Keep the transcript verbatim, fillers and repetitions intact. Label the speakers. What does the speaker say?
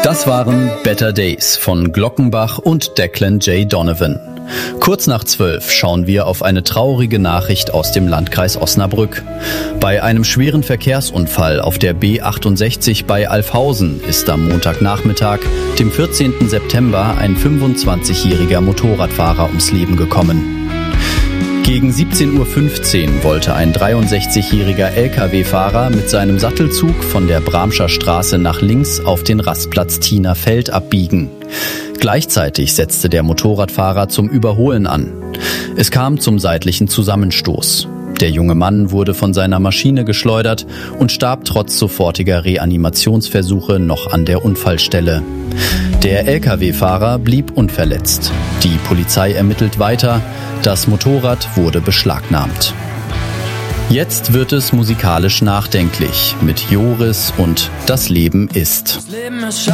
Speaker 1: Das waren Better Days von Glockenbach und Declan J. Donovan. Kurz nach zwölf schauen wir auf eine traurige Nachricht aus dem Landkreis Osnabrück. Bei einem schweren Verkehrsunfall auf der B achtundsechzig bei Alfhausen ist am Montagnachmittag, dem vierzehnten September, ein fünfundzwanzigjähriger Motorradfahrer ums Leben gekommen. Gegen siebzehn Uhr fünfzehn wollte ein dreiundsechzigjähriger L K W-Fahrer mit seinem Sattelzug von der Bramscher Straße nach links auf den Rastplatz Tienerfeld abbiegen. Gleichzeitig setzte der Motorradfahrer zum Überholen an. Es kam zum seitlichen Zusammenstoß. Der junge Mann wurde von seiner Maschine geschleudert und starb trotz sofortiger Reanimationsversuche noch an der Unfallstelle. Der L K W-Fahrer blieb unverletzt. Die Polizei ermittelt weiter. Das Motorrad wurde beschlagnahmt. Jetzt wird es musikalisch nachdenklich mit Joris und Das Leben ist.